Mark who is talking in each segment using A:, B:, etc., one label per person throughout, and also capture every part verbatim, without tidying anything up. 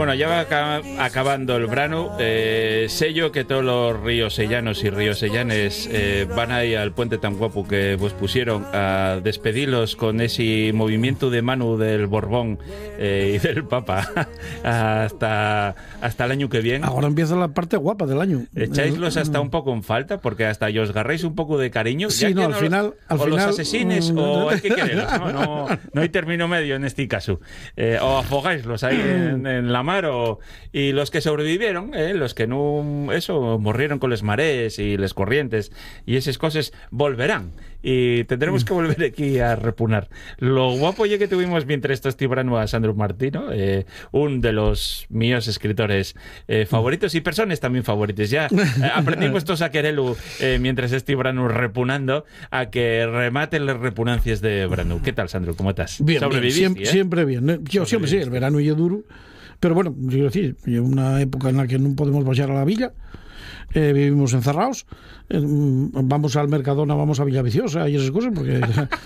A: Bueno, ya va aca acabando el verano. Eh, sé yo que todos los ríos sellanos y ríos sellanes eh, van ahí al puente tan guapo que vos pusieron a despedirlos con ese movimiento de mano del Borbón eh, y del Papa hasta, hasta el año que viene.
B: Ahora empieza la parte guapa del año.
A: ¿Echáislos hasta un poco en falta? Porque hasta os agarréis un poco de cariño.
B: Sí,
A: ya
B: no,
A: que
B: al
A: no
B: final...
A: Los,
B: al
A: o
B: final,
A: los asesines,
B: mm,
A: o hay que quererlos. No, no, no hay término medio en este caso. Eh, o afogáislos ahí en, en la mar, o, y los que sobrevivieron, eh, los que no, eso, morrieron con las mareas y las corrientes y esas cosas, volverán. Y tendremos que volver aquí a repunar. Lo guapo ya que tuvimos mientras esto este verano a Sandro Martino, eh, un de los míos escritores eh, favoritos y personas también favoritas. Ya eh, aprendimos todos a quererlo eh, mientras este verano repunando, a que rematen las repunancias de verano. ¿Qué tal, Sandro? ¿Cómo estás?
B: Bien, bien, siempre,
A: ¿eh?
B: siempre bien. ¿eh? Yo siempre sí, el verano es duro, pero bueno, quiero decir, es una época en la que no podemos bajar a la villa. Eh, vivimos encerrados, eh, vamos al Mercadona, vamos a Villaviciosa y esas cosas, porque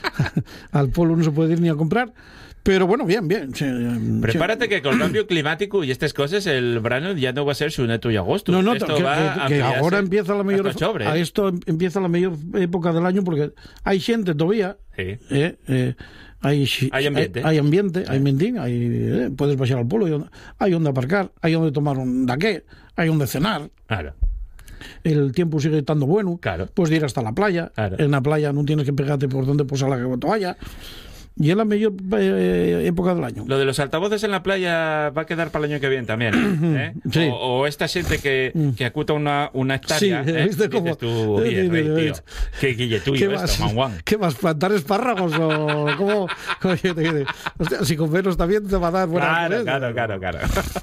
B: al pueblo no se puede ir ni a comprar. Pero bueno, bien, bien. Sí,
A: prepárate
B: sí.
A: que con el cambio climático y estas cosas, el verano ya no va a ser su neto y agosto.
B: No, no,
A: esto
B: que,
A: va
B: que, que
A: a
B: ahora empieza la mayor
A: octubre,
B: a
A: ¿eh?
B: esto empieza la mayor época del año, porque hay gente todavía.
A: Sí.
B: Eh, eh, Hay,
A: hay ambiente,
B: hay, hay, ambiente, sí. hay mendín, hay, eh, puedes bajar al pueblo, hay donde, hay donde aparcar, hay donde tomar un daqué, hay donde cenar.
A: Claro.
B: El tiempo sigue estando bueno,
A: claro.
B: Puedes ir hasta la playa,
A: claro.
B: En la playa no tienes que pegarte por donde posar la toalla. Y es la mejor eh, época del año.
A: Lo de los altavoces en la playa va a quedar para el año que viene también, ¿eh?
B: Sí.
A: O, o esta gente que, que acuta una, una hectárea,
B: sí,
A: ¿eh?
B: ¿viste cómo?
A: Dices tú, oye, rey, tío, qué guilletuyo esto, manguán.
B: ¿Qué vas, plantar espárragos o cómo? Hostia, si con menos también te va a dar buena
A: Claro, claro, claro, claro.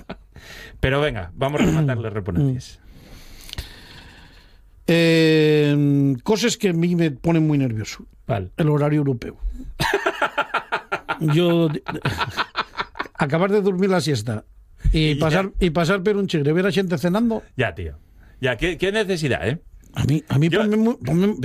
A: Pero venga, vamos a rematarle reponencias.
B: Eh, cosas que a mí me ponen muy nervioso.
A: Vale.
B: El horario europeo. Yo acabar de dormir la siesta y, y pasar ya. y pasar por un chigre, ver a gente cenando.
A: Ya, tío. Ya, qué, qué necesidad, ¿eh?
B: A mí, a mí
A: Yo...
B: ponme, ponme,